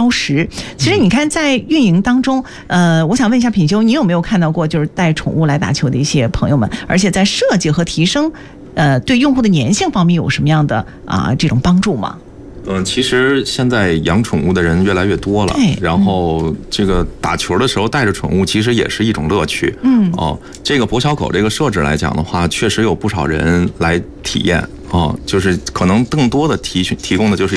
标识。其实你看在运营当中，我想问一下品修，你有没有看到过就是带宠物来打球的一些朋友们，而且在设计和提升对用户的粘性方面有什么样的这种帮助吗？ 其实现在养宠物的人越来越多了，然后这个打球的时候带着宠物其实也是一种乐趣。这个博小狗这个设置来讲的话，确实有不少人来体验就是可能更多的提供的就是